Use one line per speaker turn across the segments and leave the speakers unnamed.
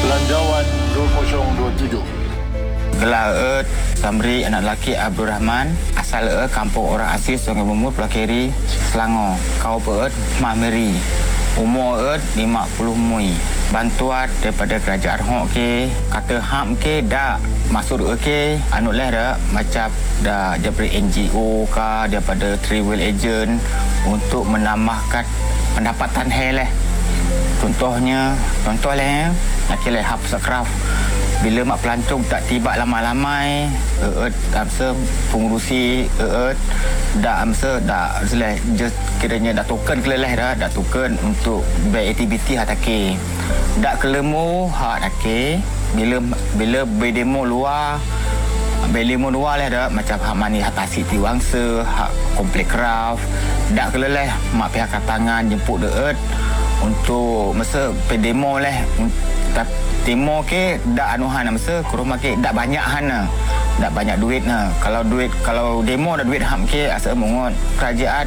Belanjawan 2027.
Gelar Samri, anak lelaki Abdul Rahman, asal kampung Orang Asis, Sungai Bumur, Pulau Keri, Selangor. Kau Mak Mary. Umur 50 mui. Bantuan daripada kerajaan hok ke, kata ham ke dak masuk ke anu leh dak macam dak daripada NGO ke daripada travel agent untuk menambahkan pendapatan leh. Contoh leh nak kira hap sekraf bila mak pelancong tak tiba lama-lamai amsa pengurusi dak amsa dak seleh just kiranya dak token keleleh dak token untuk aktiviti hatake dak kelemu hak take bila berdemo luar leh dak macam hak mani hak tasik tiwangsa hak komplek craft dak keleleh mak pihak katangan jemput deut untuk masa pedemo leh demo ke dak anuhan masa ke rumah ke dak banyak hana dak banyak duit na kalau demo dak duit ham ke asa mongon kerajaan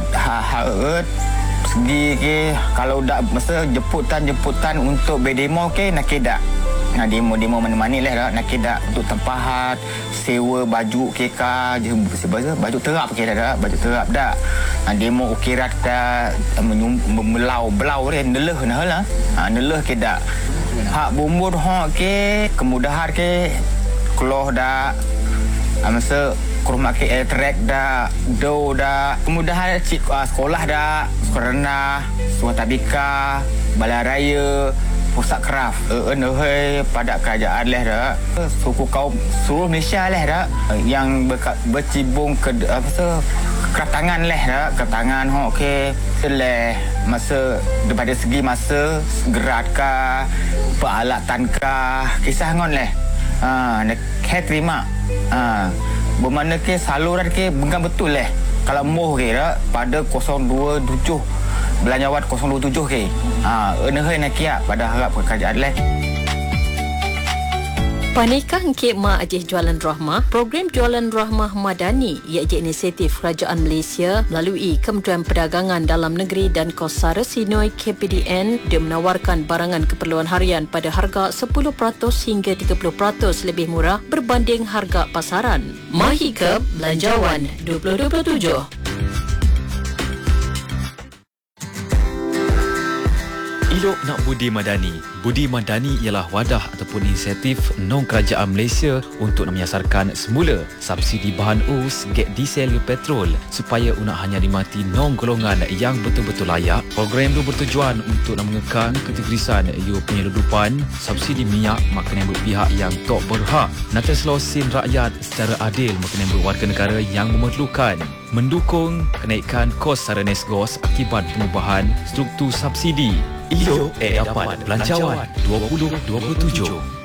segi ke kalau dak masa jemputan untuk berdemo ke nak ke dak nah demo mana-mana lah nak ke dak untuk tempahat sewa baju ke baju terap ke dak baju terap dak demo ukirat dak belau neleh nah lah neleh ke dak hak bumbur hak ke kemudahan ke keluar dak masa kurma ke track dak do dak kemudahan sekolah dak sekolah rendah sekolah tabika balai raya pusat craft pada kerajaan leh dak suku kaum seluruh Malaysia leh dak yang bercibung ke keratangan leh dak keratangan okey leh masa daripada segi masa geratkah peralatan kah kisah ngon leh nak terima bermakna ke saluran ke bukan betul leh kalau moh ke dak pada 027 belanjawan 027 ke nak kia pada harap kerajaan leh.
Panikah Encik Mak Ajih Jualan Rahmah? Program Jualan Rahmah Madani iaitu inisiatif Kerajaan Malaysia melalui Kementerian Perdagangan Dalam Negeri dan Kosara Sinoi KPDN dia menawarkan barangan keperluan harian pada harga 10% hingga 30% lebih murah berbanding harga pasaran. Mahikab Belanjawan 2027.
Elok nak budi madani. Budi madani ialah wadah ataupun inisiatif non-kerajaan Malaysia untuk menyasarkan semula subsidi bahan us, gas diesel dan petrol supaya unak hanya dimati non-golongan yang betul-betul layak. Program itu bertujuan untuk mengekang ketegrisan penyeludupan subsidi minyak makanan berpihak yang tak berhak. Nak selosin rakyat secara adil makanan berwarga negara yang memerlukan. Mendukung kenaikan kos sara Nesgos akibat pengubahan struktur subsidi. Elok dapat belanjawan 2027.